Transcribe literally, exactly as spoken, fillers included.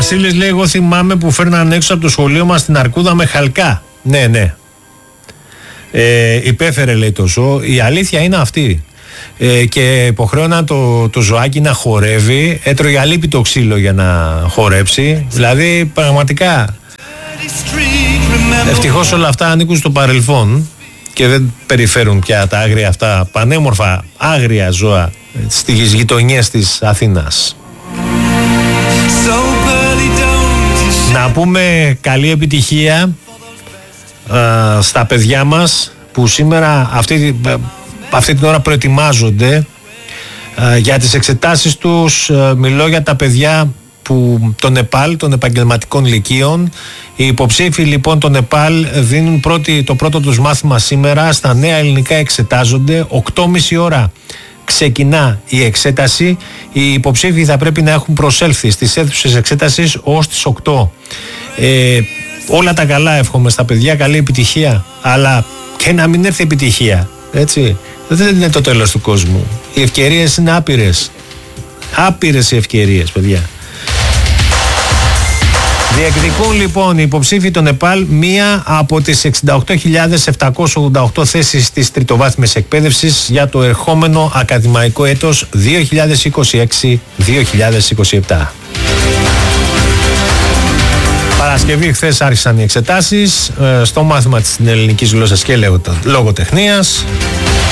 Βασίλης λέει: εγώ θυμάμαι που φέρναν έξω από το σχολείο μας την αρκούδα με χαλκά. Ναι, ναι. Ε, υπέφερε, λέει, το ζώο. Η αλήθεια είναι αυτή. Ε, και υποχρέωνα το, το ζωάκι να χορεύει. Έτρωγε αλίπητο ξύλο για να χορέψει. Δηλαδή, πραγματικά. Ευτυχώς όλα αυτά ανήκουν στο παρελθόν και δεν περιφέρουν πια τα άγρια αυτά πανέμορφα άγρια ζώα στις γειτονιές της Αθήνας. Να πούμε καλή επιτυχία α, στα παιδιά μας που σήμερα αυτή, αυτή την ώρα προετοιμάζονται α, για τις εξετάσεις τους. Α, μιλώ για τα παιδιά που το Νεπάλ, των επαγγελματικών λυκείων. Οι υποψήφοι λοιπόν το Νεπάλ δίνουν πρώτη, το πρώτο τους μάθημα σήμερα. Στα νέα ελληνικά εξετάζονται. οκτώ και μισή ώρα ξεκινά η εξέταση. Οι υποψήφοι θα πρέπει να έχουν προσέλθει στις αίθουσες εξέτασης ως τις οκτώ. Ε, όλα τα καλά εύχομαι στα παιδιά, καλή επιτυχία. Αλλά και να μην έρθει επιτυχία, έτσι. Δεν είναι το τέλος του κόσμου. Οι ευκαιρίες είναι άπειρες. Άπειρες οι ευκαιρίες, παιδιά. Διεκδικούν λοιπόν οι υποψήφοι των Νεπάλ μία από τις εξήντα οκτώ χιλιάδες επτακόσιες ογδόντα οκτώ θέσεις της τριτοβάθμιας εκπαίδευσης για το ερχόμενο ακαδημαϊκό έτος δύο χιλιάδες είκοσι έξι δύο χιλιάδες είκοσι επτά. Παρασκευή χθες άρχισαν οι εξετάσεις ε, στο μάθημα της ελληνικής γλώσσας και λογοτεχνίας.